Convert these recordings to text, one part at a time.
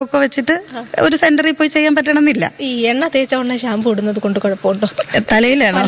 ഒക്കെ വെച്ചിട്ട് ഒരു സെന്ററിൽ പോയി ചെയ്യാൻ പറ്റണമെന്നില്ല. ഈ എണ്ണ തേച്ച ഉടനെ ഷാമ്പു ഇടുന്നത് കൊണ്ട് കുഴപ്പമുണ്ടോ? തലയിലാണോ?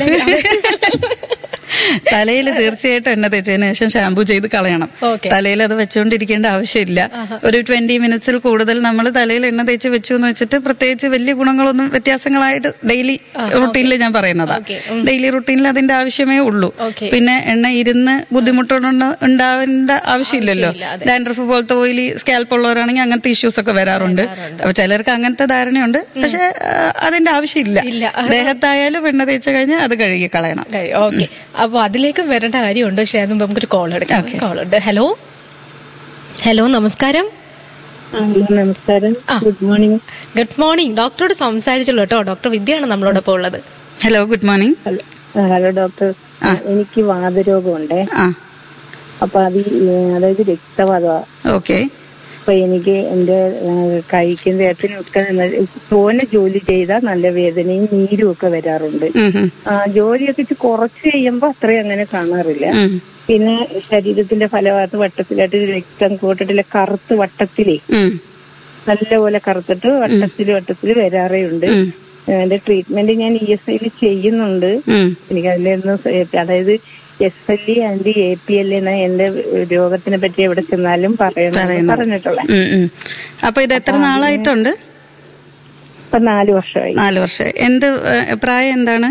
തലയിൽ തീർച്ചയായിട്ടും എണ്ണ തേച്ചതിന് ശേഷം ഷാമ്പു ചെയ്ത് കളയണം. തലയിൽ അത് വെച്ചുകൊണ്ടിരിക്കേണ്ട ആവശ്യമില്ല. ഒരു 20 മിനിറ്റ്സിൽ കൂടുതൽ നമ്മൾ തലയിൽ എണ്ണ തേച്ച് വെച്ചു എന്ന് വെച്ചിട്ട് പ്രത്യേകിച്ച് വലിയ ഗുണങ്ങളൊന്നും വ്യത്യാസങ്ങളായിട്ട് ഡെയിലി റുട്ടീനിൽ ഞാൻ പറയുന്നതാ. ഡെയിലി റുട്ടീനിൽ അതിന്റെ ആവശ്യമേ ഉള്ളൂ. പിന്നെ എണ്ണ ഇരുന്ന് ബുദ്ധിമുട്ടുകൊണ്ട് ഉണ്ടാവേണ്ട ആവശ്യമില്ലല്ലോ. ഡാൻഡ്രഫ് പോലത്തെ ഓയിലി സ്കാൽപ്പ് ഉള്ളവരാണെങ്കിൽ അങ്ങനത്തെ ഇഷ്യൂസ് ഒക്കെ വരാറുണ്ട്. അപ്പൊ ചിലർക്ക് അങ്ങനത്തെ ധാരണയുണ്ട്. പക്ഷെ അതിന്റെ ആവശ്യമില്ല. ദേഹത്തായാലും എണ്ണ തേച്ച് കഴിഞ്ഞാൽ അത് കഴുകി കളയണം. ഓക്കെ, അപ്പൊ അതിലേക്കും വരേണ്ട കാര്യമുണ്ട്. പക്ഷെ അത് നമുക്കൊരു കോൾ എടുക്കാം. കോളുണ്ട്. ഹലോ ഹലോ, നമസ്കാരം. നമസ്കാരം. Good morning. Good morning. ഡോക്ടറോട് സംസാരിച്ചല്ലോ കേട്ടോ. ഡോക്ടർ വിദ്യയാണ് നമ്മളോടൊപ്പം ഉള്ളത്. Hello, good morning. Hello doctor, എനിക്ക് വാതരോഗമുണ്ടേ. അപ്പൊ അതായത് രക്തവാതമാണ്. ഓക്കെ. അപ്പൊ എനിക്ക് എന്റെ കഴിക്കുന്ന നേരത്തിനൊക്കെ തോനെ ജോലി ചെയ്താൽ നല്ല വേദനയും നീരും ഒക്കെ വരാറുണ്ട്. ജോലിയൊക്കെ കുറച്ച് കഴിയുമ്പോ അത്രയും അങ്ങനെ കാണാറില്ല. പിന്നെ ശരീരത്തിന്റെ ഫലഭാഗത്ത് വട്ടത്തിലായിട്ട് രക്തം കൂട്ടിട്ടില്ല, കറുത്ത് വട്ടത്തിലേ നല്ലപോലെ കറുത്തിട്ട് വട്ടത്തില് വരാറേ ഉണ്ട്. എന്റെ ട്രീറ്റ്മെന്റ് ഞാൻ ESIയിൽ ചെയ്യുന്നുണ്ട്. എനിക്ക് അതിലൊന്നും അതായത് SLE ആൻഡ് APL എന്ന എന്റെ രോഗത്തിനെ പറ്റി എവിടെ ചെന്നാലും പറഞ്ഞിട്ടുള്ളത്. അപ്പൊ ഇത് എത്ര നാളായിട്ടുണ്ട്? ഇപ്പൊ 4 വർഷമായി. 4 വർഷമായി. എന്ത് പ്രായം എന്താണ്?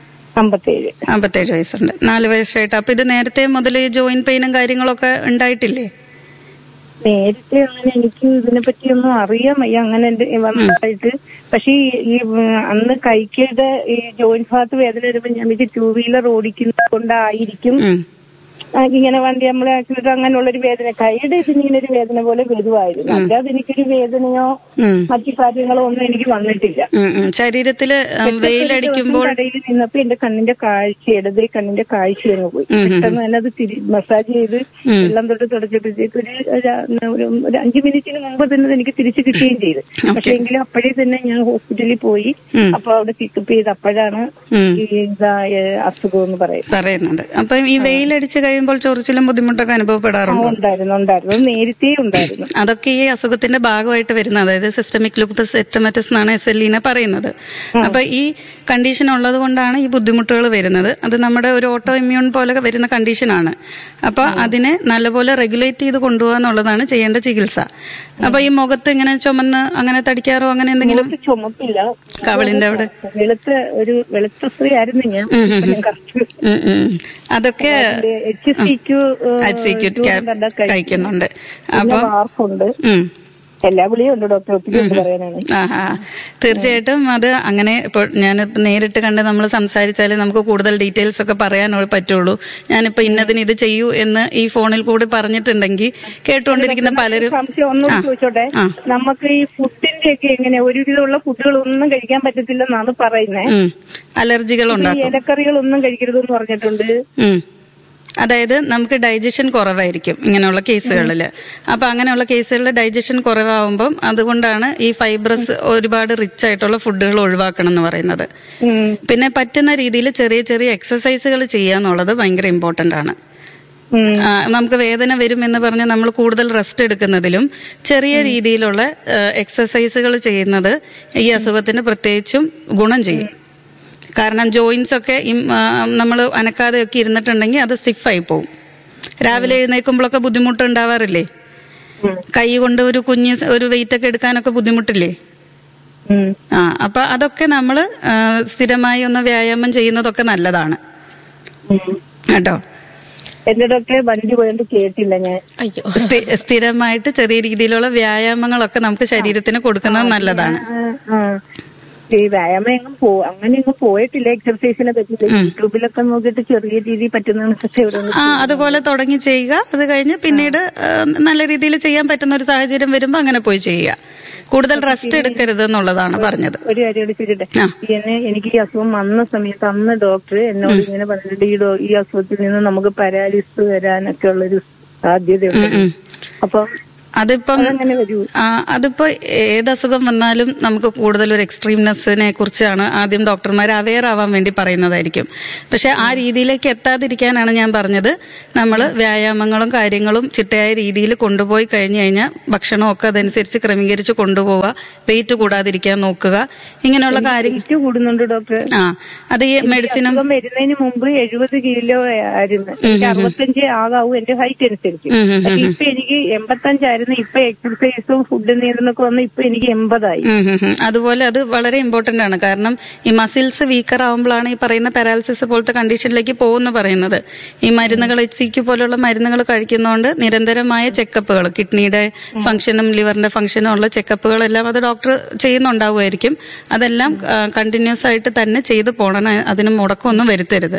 57 വയസ്സുണ്ട്. 4 വർഷമായിട്ട്. അപ്പൊ ഇത് നേരത്തെ മുതൽ ജോയിന്റ് പെയിനും കാര്യങ്ങളൊക്കെ ഉണ്ടായിട്ടില്ലേ? നേരത്തെ അങ്ങനെ എനിക്ക് ഇതിനെ പറ്റി ഒന്നും അറിയാൻ വയ്യ അങ്ങനെ വന്നതായിട്ട്. പക്ഷെ ഈ അന്ന് കൈക്കയുടെ ഈ ജോയിന്റ് ഭാഗത്ത് വേദന വരുമ്പോ ഞാൻ 2 വീലർ ഓടിക്കുന്നത് കൊണ്ടായിരിക്കും ഇങ്ങനെ വണ്ടി നമ്മളെ ആക്സിഡന്റ് അങ്ങനെയുള്ളൊരു വേദന. കൈയുടെ ഇതിങ്ങനെ ഒരു വേദന പോലെ വരുമായിരുന്നു. അല്ലാതെ എനിക്കൊരു വേദനയോ മറ്റു കാര്യങ്ങളോ ഒന്നും എനിക്ക് വന്നിട്ടില്ല. ശരീരത്തില് വെയിലടിക്കുമ്പോൾ കടയിൽ നിന്നപ്പോ എന്റെ കണ്ണിന്റെ കാഴ്ച, ഇടതേ കണ്ണിന്റെ കാഴ്ച അങ്ങ് പോയി. പെട്ടെന്ന് തന്നെ അത് മസാജ് ചെയ്ത് വെള്ളം തൊട്ട് തുടച്ചപ്പോഴത്തേക്ക് ഒരു 5 മിനിറ്റിന് മുമ്പ് തന്നെ എനിക്ക് തിരിച്ചു കിട്ടുകയും ചെയ്തു. പക്ഷെ എങ്കിലും അപ്പോഴേ തന്നെ ഞാൻ ഹോസ്പിറ്റലിൽ പോയി. അപ്പൊ അവിടെ പിക്കപ്പ് ചെയ്ത് അപ്പോഴാണ് ഈ അസുഖം എന്ന് പറയുന്നത്. അപ്പൊ ഈ വെയിലടിച്ച് കഴിയുമ്പോൾ ചൊറിച്ചിലും ബുദ്ധിമുട്ടൊക്കെ അനുഭവപ്പെടാറുണ്ടോ? ഉണ്ടായിരുന്നു. നേരത്തെ ഉണ്ടായിരുന്നു. അതൊക്കെ ഈ അസുഖത്തിന്റെ ഭാഗമായിട്ട് വരുന്ന, അതായത് സിസ്റ്റമിക് ലൂപ്പസ് എരിത്തമറ്റസ് എന്നാണ് SLE പറയുന്നത്. അപ്പൊ ഈ കണ്ടീഷൻ ഉള്ളത് കൊണ്ടാണ് ഈ ബുദ്ധിമുട്ടുകൾ വരുന്നത്. അത് നമ്മുടെ ഒരു ഓട്ടോ ഇമ്മ്യൂൺ പോലെ വരുന്ന കണ്ടീഷനാണ്. അപ്പൊ അതിനെ നല്ലപോലെ റെഗുലേറ്റ് ചെയ്ത് കൊണ്ടുപോകുക എന്നുള്ളതാണ് ചെയ്യേണ്ട ചികിത്സ. അപ്പൊ ഈ മുഖത്ത് ഇങ്ങനെ ചുമന്ന് അങ്ങനെ തടിക്കാറോ അങ്ങനെ എന്തെങ്കിലും? ചുമപ്പില്ല. കവളിന്റെ അവിടെ വെളുത്ത സ്ത്രീ ആയിരുന്നു ഞാൻ. അതൊക്കെ കഴിക്കുന്നുണ്ട്. അപ്പൊ എല്ലാ ഗുളിയും ഉണ്ട് ഡോക്ടർ. ഒത്തിരി ഉണ്ട് പറയാനാണ്. തീർച്ചയായിട്ടും അത് അങ്ങനെ ഇപ്പോൾ ഞാൻ നേരിട്ട് കണ്ട് നമ്മൾ സംസാരിച്ചാലേ നമുക്ക് കൂടുതൽ ഡീറ്റെയിൽസ് ഒക്കെ പറയാൻ പറ്റുള്ളൂ. ഞാനിപ്പോ ഇന്നതിന് ഇത് ചെയ്യൂ എന്ന് ഈ ഫോണിൽ കൂടി പറഞ്ഞിട്ടുണ്ടെങ്കിൽ കേട്ടുകൊണ്ടിരിക്കുന്ന പലരും. ഒന്നും ചോദിച്ചോട്ടെ, നമുക്ക് ഈ ഫുഡിന്റെ ഒക്കെ എങ്ങനെ ഒരുവിധമുള്ള ഫുഡുകളൊന്നും കഴിക്കാൻ പറ്റത്തില്ലെന്നാണ് പറയുന്നത്. അലർജികൾ ഉണ്ടാക്കും. ഇലക്കറികളൊന്നും കഴിക്കരുതെന്ന് പറഞ്ഞിട്ടുണ്ട്. അതായത് നമുക്ക് ഡൈജഷൻ കുറവായിരിക്കും ഇങ്ങനെയുള്ള കേസുകളിൽ. അപ്പൊ അങ്ങനെയുള്ള കേസുകളിൽ ഡൈജഷൻ കുറവാകുമ്പം അതുകൊണ്ടാണ് ഈ ഫൈബ്രസ് ഒരുപാട് റിച്ച് ആയിട്ടുള്ള ഫുഡുകൾ ഒഴിവാക്കണം എന്ന് പറയുന്നത്. പിന്നെ പറ്റുന്ന രീതിയിൽ ചെറിയ ചെറിയ എക്സസൈസുകൾ ചെയ്യുക എന്നുള്ളത് ഭയങ്കര ഇമ്പോർട്ടന്റ് ആണ്. നമുക്ക് വേദന വരും എന്ന് പറഞ്ഞാൽ നമ്മൾ കൂടുതൽ റെസ്റ്റ് എടുക്കുന്നതിലും ചെറിയ രീതിയിലുള്ള എക്സസൈസുകൾ ചെയ്യുന്നത് ഈ അസുഖത്തിന് പ്രത്യേകിച്ചും ഗുണം ചെയ്യും. കാരണം ജോയിന്റ്സ് ഒക്കെ നമ്മൾ അനക്കാതെയൊക്കെ ഇരുന്നിട്ടുണ്ടെങ്കിൽ അത് സ്റ്റിഫായി പോകും. രാവിലെ എഴുന്നേൽക്കുമ്പോഴൊക്കെ ബുദ്ധിമുട്ട് ഉണ്ടാവാറില്ലേ? കൈ കൊണ്ട് ഒരു വെയിറ്റ് ഒക്കെ എടുക്കാനൊക്കെ ബുദ്ധിമുട്ടില്ലേ? അപ്പൊ അതൊക്കെ നമ്മൾ സ്ഥിരമായി ഒന്ന് വ്യായാമം ചെയ്യുന്നതൊക്കെ നല്ലതാണ് കേട്ടോ. എന്റെ ഡോക്ടറെ വണ്ടി പോയത് കേട്ടില്ല ഞാൻ. സ്ഥിരമായിട്ട് ചെറിയ രീതിയിലുള്ള വ്യായാമങ്ങളൊക്കെ നമുക്ക് ശരീരത്തിന് കൊടുക്കുന്നത് നല്ലതാണ്. ഈ വ്യായാമം അങ്ങനെയൊന്നും പോയിട്ടില്ല. എക്സർസൈസിനെ പറ്റി യൂട്യൂബിലൊക്കെ നോക്കിയിട്ട് ചെറിയ രീതിയിൽ പറ്റുന്ന അതുപോലെ തുടങ്ങി ചെയ്യുക. അത് കഴിഞ്ഞ് പിന്നീട് നല്ല രീതിയിൽ ചെയ്യാൻ പറ്റുന്ന ഒരു സാഹചര്യം വരുമ്പോ അങ്ങനെ പോയി ചെയ്യുക. കൂടുതൽ റെസ്റ്റ് എടുക്കരുത് എന്നുള്ളതാണ് പറഞ്ഞത്. ഒരു കാര്യം ചോദിച്ചിട്ടെ, എനിക്ക് ഈ അസുഖം വന്ന സമയത്ത് അന്ന് ഡോക്ടർ എന്നോട് ഇങ്ങനെ പറഞ്ഞിട്ട് ഈ അസുഖത്തിൽ നിന്ന് നമുക്ക് പാരാലിസിസ് വരാനൊക്കെ ഉള്ളൊരു സാധ്യതയുണ്ട്. അപ്പം അതിപ്പം അതിപ്പോ ഏത് അസുഖം വന്നാലും നമുക്ക് കൂടുതൽ ഒരു എക്സ്ട്രീംനെസ്സിനെ കുറിച്ചാണ് ആദ്യം ഡോക്ടർമാർ അവെയർ ആവാൻ വേണ്ടി പറയുന്നതായിരിക്കും. പക്ഷെ ആ രീതിയിലേക്ക് എത്താതിരിക്കാനാണ് ഞാൻ പറഞ്ഞത്, നമ്മൾ വ്യായാമങ്ങളും കാര്യങ്ങളും ചിട്ടയായ രീതിയിൽ കൊണ്ടുപോയി കഴിഞ്ഞു കഴിഞ്ഞാൽ ഭക്ഷണമൊക്കെ അതനുസരിച്ച് ക്രമീകരിച്ച് കൊണ്ടുപോവുക, വെയിറ്റ് കൂടാതിരിക്കാൻ നോക്കുക, ഇങ്ങനെയുള്ള കാര്യം കൂടുന്നുണ്ട് ഡോക്ടർ. അത് ഈ മെഡിസിനും വരുന്നതിന് മുമ്പ് 70 കിലോ ആയിരുന്നു, 65 ആകാവൂ എന്റെ ഹൈറ്റ് അനുസരിച്ച്. ഇപ്പൊ എനിക്ക് 85 ഇപ്പൊ എക്സർസൈസും ഫുഡ് നിയന്ത്രണമൊക്കെ വന്ന് ഇപ്പൊ എനിക്ക് 80 അതുപോലെ അത് വളരെ ഇമ്പോർട്ടന്റ് ആണ്. കാരണം ഈ മസിൽസ് വീക്കർ ആവുമ്പോഴാണ് ഈ പറയുന്ന പാരാലിസിസ് പോലത്തെ കണ്ടീഷനിലേക്ക് പോകുന്നു പറയുന്നത്. ഈ മരുന്നുകൾ HCQ പോലുള്ള മരുന്നുകൾ കഴിക്കുന്നതുകൊണ്ട് നിരന്തരമായ ചെക്കപ്പുകൾ, കിഡ്നിയുടെ ഫംഗ്ഷനും ലിവറിന്റെ ഫംഗ്ഷനും ഉള്ള ചെക്കപ്പുകളെല്ലാം അത് ഡോക്ടർ ചെയ്യുന്നുണ്ടാവുമായിരിക്കും. അതെല്ലാം കണ്ടിന്യൂസ് ആയിട്ട് തന്നെ ചെയ്തു പോകണം, അതിന് മുടക്കമൊന്നും വരുത്തരുത്.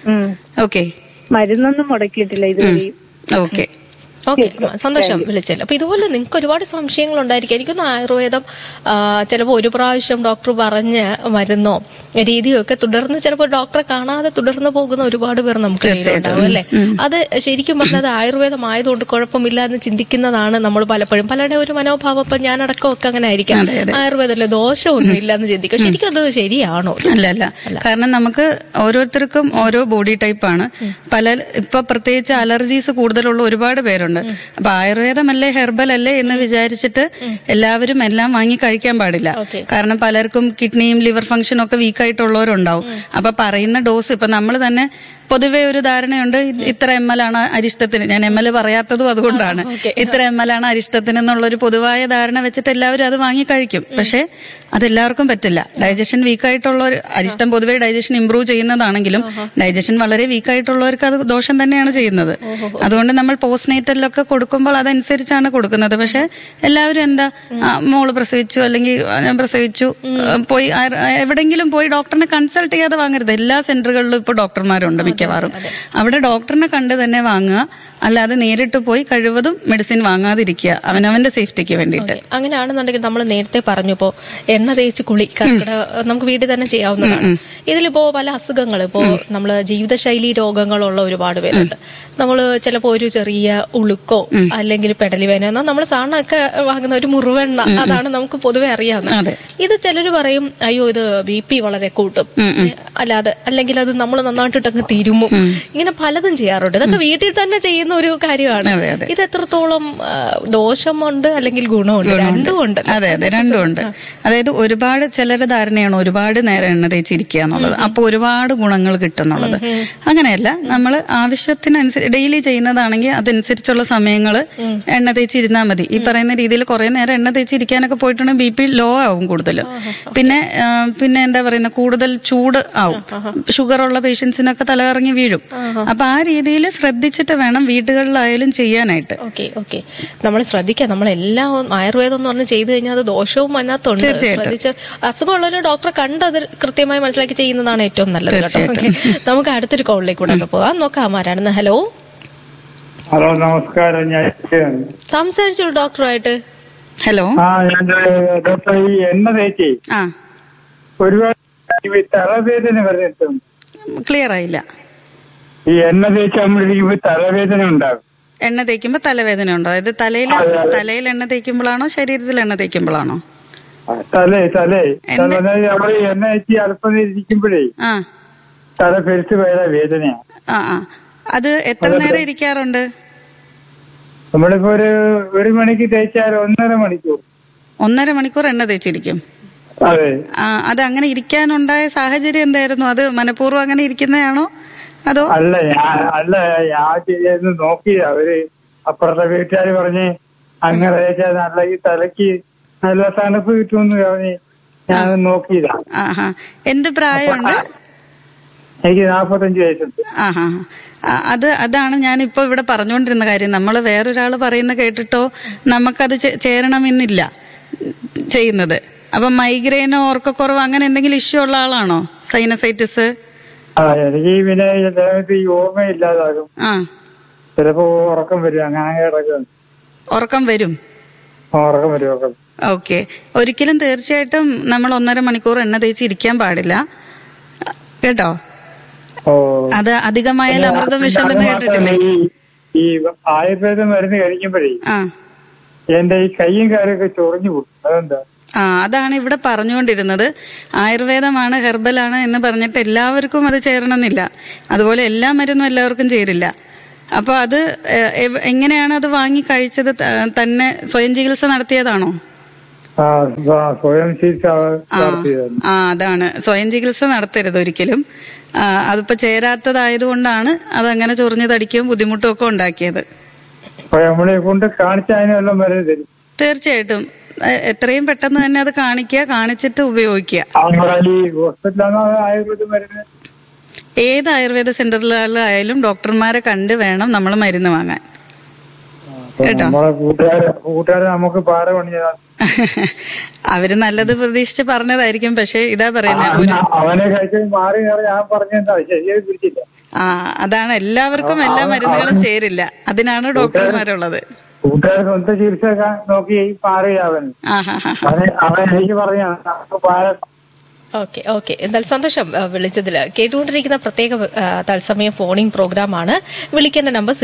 ഓക്കെ, മരുന്നൊന്നും മുടക്കിയിട്ടില്ല ഇതുവരെ. ഓക്കെ ഓക്കെ, സന്തോഷം വിളിച്ചല്ലോ. അപ്പൊ ഇതുപോലെ നിങ്ങൾക്ക് ഒരുപാട് സംശയങ്ങൾ ഉണ്ടായിരിക്കും. എനിക്കൊന്ന് ആയുർവേദം ചിലപ്പോൾ ഒരു പ്രാവശ്യം ഡോക്ടർ പറഞ്ഞ മരുന്നോ രീതിയോ ഒക്കെ തുടർന്ന് ചിലപ്പോൾ ഡോക്ടറെ കാണാതെ തുടർന്ന് പോകുന്ന ഒരുപാട് പേർ നമുക്ക് ഉണ്ടാവും അല്ലെ. അത് ശരിക്കും പറഞ്ഞത് ആയുർവേദം ആയതുകൊണ്ട് കുഴപ്പമില്ല എന്ന് ചിന്തിക്കുന്നതാണ് നമ്മൾ പലപ്പോഴും. പലരുടെ ഒരു മനോഭാവം, ഇപ്പൊ ഞാനടക്കമൊക്കെ അങ്ങനെ ആയിരിക്കാം, ആയുർവേദത്തിലെ ദോഷമൊന്നും ഇല്ല എന്ന് ചിന്തിക്കും. ശരിക്കും അത് ശരിയാണോ? അല്ല, കാരണം നമുക്ക് ഓരോരുത്തർക്കും ഓരോ ബോഡി ടൈപ്പാണ്. ഇപ്പൊ പ്രത്യേകിച്ച് അലർജീസ് കൂടുതലുള്ള ഒരുപാട് പേരുണ്ട്. അപ്പൊ ആയുർവേദമല്ലേ ഹെർബൽ അല്ലേ എന്ന് വിചാരിച്ചിട്ട് എല്ലാവരും എല്ലാം വാങ്ങി കഴിക്കാൻ പാടില്ല. കാരണം പലർക്കും കിഡ്നിയും ലിവർ ഫംഗ്ഷനും ഒക്കെ വീക്കായിട്ടുള്ളവരുണ്ടാവും. അപ്പൊ പറയുന്ന ഡോസ്, ഇപ്പൊ നമ്മൾ തന്നെ പൊതുവെ ഒരു ധാരണയുണ്ട്, ഇത്ര ML ആണ് അരിഷ്ടത്തിന്. ഞാൻ ML പറയാത്തതും അതുകൊണ്ടാണ്. ഇത്ര ML ആണ് അരിഷ്ടത്തിന് എന്നുള്ളൊരു പൊതുവായ ധാരണ വെച്ചിട്ട് എല്ലാവരും അത് വാങ്ങി കഴിക്കും. പക്ഷെ അതെല്ലാവർക്കും പറ്റില്ല. ഡൈജഷൻ വീക്കായിട്ടുള്ളവർ, അരിഷ്ടം പൊതുവെ ഡൈജഷൻ ഇംപ്രൂവ് ചെയ്യുന്നതാണെങ്കിലും ഡൈജഷൻ വളരെ വീക്കായിട്ടുള്ളവർക്ക് അത് ദോഷം തന്നെയാണ് ചെയ്യുന്നത്. അതുകൊണ്ട് നമ്മൾ പോസ്റ്റ്നേറ്റലിലൊക്കെ കൊടുക്കുമ്പോൾ അതനുസരിച്ചാണ് കൊടുക്കുന്നത്. പക്ഷെ എല്ലാവരും എന്താ, മോള് പ്രസവിച്ചു അല്ലെങ്കിൽ ഞാൻ പ്രസവിച്ചു, പോയി എവിടെങ്കിലും പോയി ഡോക്ടറിനെ കൺസൾട്ട് ചെയ്യാതെ വാങ്ങരുത്. എല്ലാ സെന്ററുകളിലും ഇപ്പോൾ ഡോക്ടർമാരുണ്ട് മിക്കവാറും. അവിടെ ഡോക്ടറിനെ കണ്ട് തന്നെ വാങ്ങുക, അല്ലാതെ നേരിട്ട് പോയി കഴിവതും മെഡിസിൻ വാങ്ങാതിരിക്കുക, അവനവന്റെ സേഫ്റ്റിക്ക് വേണ്ടിയിട്ട്. അങ്ങനെയാണെന്നുണ്ടെങ്കിൽ നമ്മൾ നേരത്തെ പറഞ്ഞു, ഇപ്പോ എണ്ണ തേച്ച് കുളി നമുക്ക് വീട്ടിൽ തന്നെ ചെയ്യാവുന്നതാണ്. ഇതിലിപ്പോ പല അസുഖങ്ങൾ, ഇപ്പോ നമ്മള് ജീവിതശൈലി രോഗങ്ങളുള്ള ഒരുപാട് പേരുണ്ട്. നമ്മൾ ചിലപ്പോ ഒരു ചെറിയ ഉളുക്കോ അല്ലെങ്കിൽ പെടലി വേന എന്നാൽ നമ്മൾ സാധാരണ വാങ്ങുന്ന ഒരു മുറിവെണ്ണ, അതാണ് നമുക്ക് പൊതുവെ അറിയാവുന്നത്. ഇത് ചിലർ പറയും, അയ്യോ ഇത് BP വളരെ കൂട്ടും, അല്ലാതെ അല്ലെങ്കിൽ അത് നമ്മൾ നന്നായിട്ടിട്ടങ്ങ് തിരുമും, ഇങ്ങനെ പലതും ചെയ്യാറുണ്ട്. ഇതൊക്കെ വീട്ടിൽ തന്നെ ചെയ്യുന്ന ഒരു കാര്യമാണ്. ഇത് എത്രത്തോളം ദോഷമുണ്ട് അല്ലെങ്കിൽ ഗുണമുണ്ട്? രണ്ടുമുണ്ട്. അതെ, രണ്ടുമുണ്ട്. അതായത് ഒരുപാട് ചിലരുടെ ധാരണയാണ് ഒരുപാട് നേരം എണ്ണ തേച്ചിരിക്കുക എന്നുള്ളത്, അപ്പൊ ഒരുപാട് ഗുണങ്ങൾ കിട്ടുന്നുള്ളത്. അങ്ങനെയല്ല, നമ്മൾ ആവശ്യത്തിനനുസരിച്ച് ഡെയിലി ചെയ്യുന്നതാണെങ്കിൽ അതനുസരിച്ചുള്ള സമയങ്ങൾ എണ്ണ തേച്ചിരുന്നാൽ മതി. ഈ പറയുന്ന രീതിയിൽ കുറെ നേരം എണ്ണ തേച്ചിരിക്കാനൊക്കെ പോയിട്ടുണ്ടെങ്കിൽ BP ലോ ആവും കൂടുതലും. പിന്നെ എന്താ പറയുന്ന, കൂടുതൽ ചൂട് ആവും. ഷുഗറുള്ള പേഷ്യൻസിനൊക്കെ തലകറങ്ങി വീഴും. അപ്പൊ ആ രീതിയിൽ ശ്രദ്ധിച്ചിട്ട് വേണം വീടുകളിലായാലും ചെയ്യാനായിട്ട്. ഓക്കെ, നമ്മൾ ശ്രദ്ധിക്കാം. നമ്മളെല്ലാം ആയുർവേദം എന്ന് പറഞ്ഞ് ചെയ്തു കഴിഞ്ഞാൽ അത് ദോഷവും അതിനകത്തുണ്ട്. ശ്രദ്ധിച്ച് അസുഖമുള്ളൊരു ഡോക്ടറെ കണ്ട് അത് കൃത്യമായി മനസ്സിലാക്കി ചെയ്യുന്നതാണ് ഏറ്റവും നല്ലത്. നമുക്ക് അടുത്തൊരു കോളിലേക്ക് കൂടെ പോകാം. നോക്കാം ആരാണെന്ന്. ഹലോ, നമസ്കാരം. ഞാൻ സംസാരിച്ചോളൂ ഡോക്ടറുമായിട്ട്. ഹലോ ഡോക്ടർ, ഈ എണ്ണ തേച്ചേ ഒരുപാട് തലവേദന പറഞ്ഞിട്ടുണ്ട്. ക്ലിയർ ആയില്ല. ഈ എണ്ണ തേക്കുമ്പോൾ തലവേദന ഉണ്ടാകും. എണ്ണ തേക്കുമ്പോ തലവേദന ഉണ്ടോ? അതായത് തലയിൽ എണ്ണ തേക്കുമ്പോഴാണോ ശരീരത്തിൽ എണ്ണ തേക്കുമ്പോഴാണോ? അവിടെ എണ്ണ തേച്ച് അല്പം ഇരിക്കുമ്പോഴേ തല പെരുത്ത് വേറെ വേദനയാണ്. അത് എത്ര നേരം ഇരിക്കാറുണ്ട്? നമ്മളിപ്പോ ഒരു മണിക്ക് തേച്ചാൽ 1.5 മണിക്കൂർ എണ്ണ തേച്ചിരിക്കും. അതെ. അത് അങ്ങനെ ഇരിക്കാനുണ്ടായ സാഹചര്യം എന്തായിരുന്നു? അത് മനഃപൂർവ്വം അങ്ങനെ ഇരിക്കുന്നതാണോ അതോ? അല്ല, ഞാൻ നോക്കി. അവര് അപ്പുറത്തെ വീട്ടുകാർ പറഞ്ഞ് അങ്ങനെ തേച്ചാൽ നല്ല ഈ തലക്ക് നല്ല തണുപ്പ് കിട്ടുമെന്ന് പറഞ്ഞ് ഞാൻ നോക്കിയതാ. എന്ത് പ്രായമുണ്ട്? എനിക്ക് 45 വയസ്സുണ്ട്. അതാണ് ഞാൻ ഇപ്പൊ ഇവിടെ പറഞ്ഞുകൊണ്ടിരുന്ന കാര്യം. നമ്മൾ വേറൊരാൾ പറയുന്ന കേട്ടിട്ടോ നമുക്കത് ചേരണമെന്നില്ല ചെയ്യുന്നത്. അപ്പൊ മൈഗ്രെയിനോ ഓർക്കക്കുറവ് അങ്ങനെ എന്തെങ്കിലും ഇഷ്യൂ ഉള്ള ആളാണോ? സൈനസൈറ്റിസ്? എനിക്ക് പിന്നെ ഈ ഓർമ്മയില്ലാതാകും. ചിലപ്പോ ഉറക്കം വരും. അങ്ങനെ ഉറക്കം വരും. ഓക്കെ. ഒരിക്കലും തീർച്ചയായിട്ടും നമ്മൾ 1.5 മണിക്കൂർ എണ്ണ തേച്ച് ഇരിക്കാൻ പാടില്ല കേട്ടോ. അത് അധികമായാൽ അമൃതം വിഷം എന്ന് കേട്ടിട്ടില്ലേ? ഈ ആയുർവേദ മരുന്ന് കഴിക്കുമ്പോഴേ എന്റെ ഈ കൈയും കാലൊക്കെ ചൊറിഞ്ഞു പോകും. അതെന്താ? അതാണ് ഇവിടെ പറഞ്ഞുകൊണ്ടിരുന്നത്. ആയുർവേദമാണ്, ഹെർബലാണ് എന്ന് പറഞ്ഞിട്ട് എല്ലാവർക്കും അത് ചേരണമെന്നില്ല. അതുപോലെ എല്ലാ മരുന്നും എല്ലാവർക്കും ചേരില്ല. അപ്പൊ അത് എങ്ങനെയാണ് അത് വാങ്ങി കഴിച്ചത്? തന്നെ സ്വയം ചികിത്സ നടത്തിയതാണോ? സ്വയം ചികിത്സ. അതാണ്, സ്വയം ചികിത്സ നടത്തരുത് ഒരിക്കലും. അതിപ്പോ ചേരാത്തതായതുകൊണ്ടാണ് അതങ്ങനെ ചൊറിഞ്ഞു തടിക്കുകയും ബുദ്ധിമുട്ടും ഒക്കെ ഉണ്ടാക്കിയത്. നമ്മളെ കൊണ്ട് കാണിച്ചതിനെല്ലാം മരുന്ന് തരും. തീർച്ചയായിട്ടും എത്രയും പെട്ടെന്ന് തന്നെ അത് കാണിച്ചിട്ട് ഉപയോഗിക്കുക. ഏത് ആയുർവേദ സെന്ററിലായാലും ഡോക്ടർമാരെ കണ്ട് വേണം നമ്മൾ മരുന്ന് വാങ്ങാൻ കേട്ടോ. നമുക്ക് പാര പണിയാ. അവര് നല്ലത് പ്രതീക്ഷിച്ച് പറഞ്ഞതായിരിക്കും. പക്ഷെ ഇതാ പറയുന്നത്, അവനെ കഴിച്ച് മാറി ഞാൻ പറഞ്ഞെന്താ ശരിയായി പിടിച്ചില്ല. അതാണ്, എല്ലാവർക്കും എല്ലാ മരുന്നുകളും ചേരില്ല. അതിനാണ് ഡോക്ടർമാരുള്ളത്. കൂട്ടുകാർ സ്വന്തം ചികിത്സ നോക്കി പാരയാവൻ അവൻ എനിക്ക് പറഞ്ഞ പാര. ഓക്കെ എന്തായാലും സന്തോഷം വിളിച്ചതിൽ. കേട്ടുകൊണ്ടിരിക്കുന്ന പ്രത്യേക തത്സമയം ഫോണിംഗ് പ്രോഗ്രാമാണ്. വിളിക്കേണ്ട നമ്പർ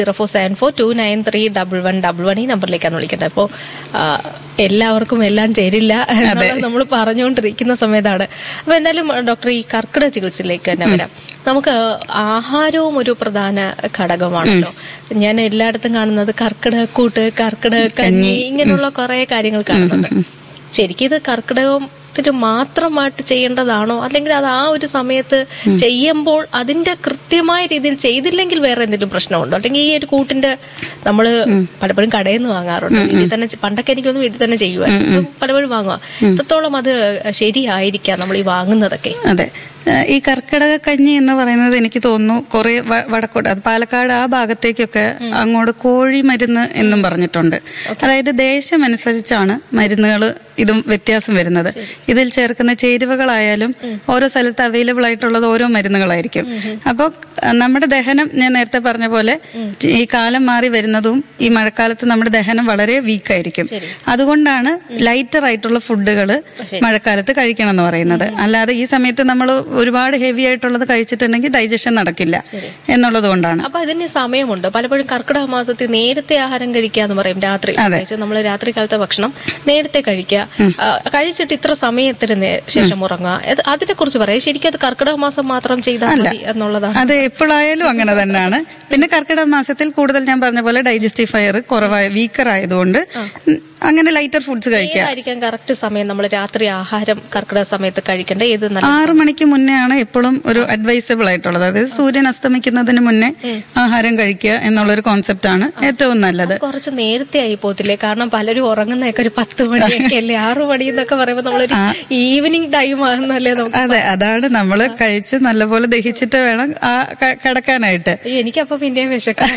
0474293111 ഈ നമ്പറിലേക്കാണ് വിളിക്കേണ്ടത്. അപ്പോൾ എല്ലാവർക്കും എല്ലാം ചേരില്ല എന്നുള്ളത് നമ്മൾ പറഞ്ഞുകൊണ്ടിരിക്കുന്ന സമയത്താണ്. അപ്പൊ എന്തായാലും ഡോക്ടർ, ഈ കർക്കിടക ചികിത്സയിലേക്ക് തന്നെ വരാം. നമുക്ക് ആഹാരവും ഒരു പ്രധാന ഘടകമാണല്ലോ. ഞാൻ എല്ലായിടത്തും കാണുന്നത് കർക്കിടകൂട്ട്, കർക്കിടക കഞ്ഞി, ഇങ്ങനെയുള്ള കുറെ കാര്യങ്ങൾ കാണുന്നുണ്ട്. ശരിക്കും ഇത് കർക്കിടകത്തിന് മാത്രമായിട്ട് ചെയ്യേണ്ടതാണോ, അല്ലെങ്കിൽ അത് ആ ഒരു സമയത്ത് ചെയ്യുമ്പോൾ അതിന്റെ കൃത്യമായ രീതിയിൽ ചെയ്തില്ലെങ്കിൽ വേറെ എന്തെങ്കിലും പ്രശ്നമുണ്ടോ? അല്ലെങ്കിൽ ഈ ഒരു കൂട്ടിന്റെ നമ്മള് പലപ്പോഴും കടയിൽ നിന്ന് വാങ്ങാറുണ്ട്. വീട്ടിൽ തന്നെ, പണ്ടൊക്കെ എനിക്കൊന്ന് വീട്ടിൽ തന്നെ ചെയ്യുവായിരുന്നു, പലപ്പോഴും വാങ്ങുക. എത്രത്തോളം അത് ശരിയായിരിക്കാം നമ്മൾ ഈ വാങ്ങുന്നതൊക്കെ? അതെ, ഈ കർക്കിടക കഞ്ഞി എന്ന് പറയുന്നത് എനിക്ക് തോന്നുന്നു കുറെ വടക്കോട്ട്, അത് പാലക്കാട് ആ ഭാഗത്തേക്കൊക്കെ അങ്ങോട്ട് കോഴി മരുന്ന് എന്നും പറഞ്ഞിട്ടുണ്ട്. അതായത് ദേശമനുസരിച്ചാണ് മരുന്നുകൾ ഇതും വ്യത്യാസം വരുന്നത്. ഇതിൽ ചേർക്കുന്ന ചേരുവകളായാലും ഓരോ സ്ഥലത്ത് അവൈലബിൾ ആയിട്ടുള്ളത് ഓരോ മരുന്നുകളായിരിക്കും. അപ്പോൾ നമ്മുടെ ദഹനം, ഞാൻ നേരത്തെ പറഞ്ഞ പോലെ ഈ കാലം മാറി വരുന്നതും ഈ മഴക്കാലത്ത് നമ്മുടെ ദഹനം വളരെ വീക്കായിരിക്കും. അതുകൊണ്ടാണ് ലൈറ്റർ ആയിട്ടുള്ള ഫുഡുകൾ മഴക്കാലത്ത് കഴിക്കണം എന്ന് പറയുന്നത്. അല്ലാതെ ഈ സമയത്ത് നമ്മൾ ഒരുപാട് ഹെവി ആയിട്ടുള്ളത് കഴിച്ചിട്ടുണ്ടെങ്കിൽ ഡൈജഷൻ നടക്കില്ല എന്നുള്ളത് കൊണ്ടാണ്. അപ്പൊ അതിന് സമയമുണ്ട്. പലപ്പോഴും കർക്കിടക മാസത്തിൽ നേരത്തെ ആഹാരം കഴിക്കുക എന്ന് പറയും. രാത്രി നമ്മൾ രാത്രി കാലത്തെ ഭക്ഷണം നേരത്തെ കഴിക്കുക, കഴിച്ചിട്ട് ഇത്ര സമയത്തിന് ശേഷം ഉറങ്ങുക, അതിനെ കുറിച്ച് പറയാം. ശരിക്കും അത് കർക്കിടക മാസം മാത്രം ചെയ്താൽ മതി എന്നുള്ളതാണ്. അത് എപ്പോഴായാലും അങ്ങനെ തന്നെയാണ്. പിന്നെ കർക്കിടക മാസത്തിൽ കൂടുതൽ ഞാൻ പറഞ്ഞ പോലെ ഡൈജസ്റ്റീവ് ഫയർ വീക്കർ ആയതുകൊണ്ട് അങ്ങനെ ലൈറ്റർ ഫുഡ്സ് കഴിക്കാം. കറക്റ്റ് സമയം നമ്മൾ രാത്രി ആഹാരം കർക്കിടക സമയത്ത് കഴിക്കേണ്ട ഏത്? 6 മണിക്ക് മുന്നേ ആണ് എപ്പോഴും ഒരു അഡ്വൈസബിൾ ആയിട്ടുള്ളത്. അതായത് സൂര്യൻ അസ്തമിക്കുന്നതിന് മുന്നേ ആഹാരം കഴിക്കുക എന്നുള്ളൊരു കോൺസെപ്റ്റ് ആണ് ഏറ്റവും നല്ലത്. കുറച്ച് നേരത്തെ ആയി പോത്തില്ലേ? കാരണം പലരും ഉറങ്ങുന്നതൊക്കെ ഒരു 10 മണിയൊക്കെ അല്ലേ. 6 മണി എന്നൊക്കെ പറയുമ്പോൾ നമ്മളൊരു ഈവനിങ് ടൈം ആകുന്നല്ലേ? അതെ, അതാണ് നമ്മൾ കഴിച്ച് നല്ലപോലെ ദഹിച്ചിട്ട് വേണം കിടക്കാനായിട്ട്. എനിക്കപ്പൊ പിന്നെയും വിശക്കാം.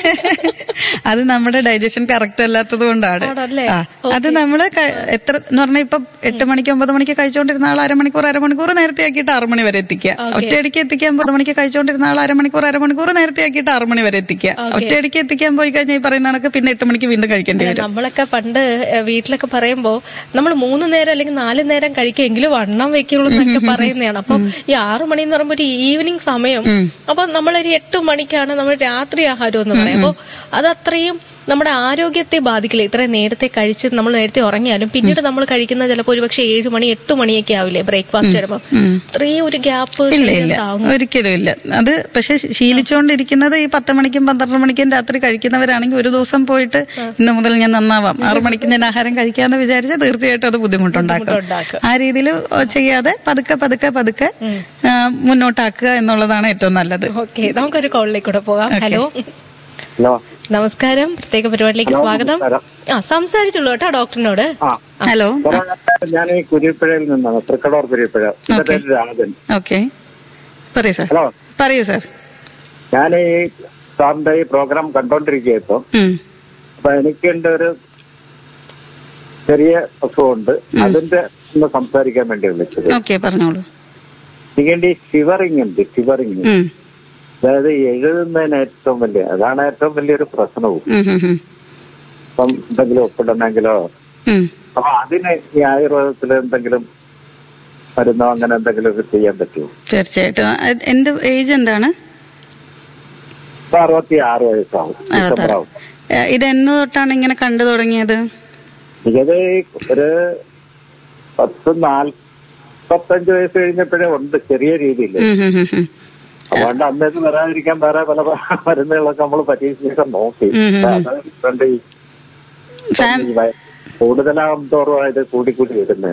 അത് നമ്മുടെ ഡൈജഷൻ കറക്റ്റ് അല്ലാത്തത് കൊണ്ടാണ്. അത് നമ്മള് എത്ര എന്ന് പറഞ്ഞാൽ ഇപ്പൊ 8 മണിക്ക് 9 മണിക്ക് കഴിച്ചുകൊണ്ടിരുന്ന ആൾ അരമണിക്കൂർ നേരത്തെ ആക്കിയിട്ട് 6 മണി വരെ എത്തിക്കുക. ഒറ്റയടിക്ക് എത്തിക്കാൻ 9 മണിക്ക് കഴിച്ചുകൊണ്ടിരുന്ന ആൾ അരമണിക്കൂർ നേരത്തെ ആക്കിയിട്ട് 6 മണി വരെ എത്തിക്കുക. ഒറ്റയടിക്ക് എത്തിക്കാൻ പോയി കഴിഞ്ഞാൽ ഈ പറയുന്ന കണക്ക് പിന്നെ 8 മണിക്ക് വീണ്ടും കഴിക്കേണ്ടി വരും. നമ്മളൊക്കെ പണ്ട് വീട്ടിലൊക്കെ പറയുമ്പോ നമ്മൾ 3 നേരം അല്ലെങ്കിൽ 4 നേരം കഴിക്കുമെങ്കിലും വണ്ണം വെക്കുള്ളൂ എന്നൊക്കെ പറയുന്നതാണ്. അപ്പം ഈ 6 മണി എന്ന് പറയുമ്പോൾ ഒരു ഈവനിങ് സമയം. അപ്പൊ നമ്മളൊരു 8 മണിക്കാണ് നമ്മൾ രാത്രി ആഹാരം എന്ന് പറയാം. അപ്പൊ അതത്രയും നമ്മുടെ ആരോഗ്യത്തെ ബാധിക്കില്ല. ഇത്രയും നേരത്തെ കഴിച്ച് നമ്മൾ നേരത്തെ ഉറങ്ങിയാലും പിന്നീട് നമ്മൾ കഴിക്കുന്ന ചിലപ്പോൾ ഒരുപക്ഷെ 7 മണി 8 മണിയൊക്കെ ആവില്ലേ ബ്രേക്ക്ഫാസ്റ്റ് വരുമ്പോൾ? ഇത്രയും ഒരു ഗ്യാപ്പ് ഒരിക്കലും ഇല്ല. അത് പക്ഷെ ശീലിച്ചുകൊണ്ടിരിക്കുന്നത് ഈ 10 മണിക്കും 12 മണിക്കും രാത്രി കഴിക്കുന്നവരാണെങ്കിൽ ഒരു ദിവസം പോയിട്ട് ഇന്ന് മുതൽ ഞാൻ നന്നാവാം, 6 മണിക്ക് ഞാൻ ആഹാരം കഴിക്കാന്ന് വിചാരിച്ചാൽ തീർച്ചയായിട്ടും അത് ബുദ്ധിമുട്ടുണ്ടാക്കും. ആ രീതിയിൽ ചെയ്യാതെ പതുക്കെ മുന്നോട്ടാക്കുക എന്നുള്ളതാണ് ഏറ്റവും നല്ലത്. ഓക്കെ, നമുക്കൊരു കോളിലേക്ക് കൂടെ പോകാം. ഹലോ, നമസ്കാരം. പ്രത്യേക പരിപാടിയിലേക്ക് സ്വാഗതം. സംസാരിച്ചുള്ളൂ കേട്ടോ ഡോക്ടറിനോട്. ഹലോ, ഞാൻ ഈ കുരിപ്പുഴയിൽ നിന്നാണ്, തൃക്കടൂർ കുരിപ്പുഴ. രാജൻ. ഓക്കെ, പറയൂ സാർ. പറയൂ സാർ. ഞാൻ ഈ സാറിന്റെ ഈ പ്രോഗ്രാം കണ്ടോണ്ടിരിക്കുക ഇപ്പൊ. അപ്പൊ എനിക്കുണ്ട് ഒരു ചെറിയ അസുഖമുണ്ട്, അതിന്റെ ഒന്ന് സംസാരിക്കാൻ വേണ്ടി വിളിച്ചത്. ഓക്കെ, പറഞ്ഞോളൂ. എനിക്ക് ഷിവറിങ് ഉണ്ട്. അതായത് എഴുതുന്നതിന് അതാണ് ഏറ്റവും വലിയൊരു പ്രശ്നവും. ഇപ്പം എന്തെങ്കിലും ഒപ്പിടണമെങ്കിലോ അപ്പൊ അതിന് ഈ ആയുർവേദത്തിൽ എന്തെങ്കിലും മരുന്നോ അങ്ങനെ എന്തെങ്കിലും ഒക്കെ ചെയ്യാൻ പറ്റുമോ? തീർച്ചയായിട്ടും. എന്ത് ഏജ് എന്താണ്? 66 വയസ്സാവും. ഇത് എന്ന് തൊട്ടാണ് ഇങ്ങനെ കണ്ടു തുടങ്ങിയത്? എനിക്കത് ഒരു 45 വയസ്സ് കഴിഞ്ഞപ്പോഴേ ഉണ്ട് ചെറിയ രീതിയിൽ. അതുകൊണ്ട് അന്നേക്ക് വരാതിരിക്കാൻ വേറെ പല മരുന്നുകളൊക്കെ നമ്മൾ പരീക്ഷയൊക്കെ നോക്കി. അതുകൊണ്ട് കൂടുതലാകും തോറും ഇത് കൂടി വരുന്നത്.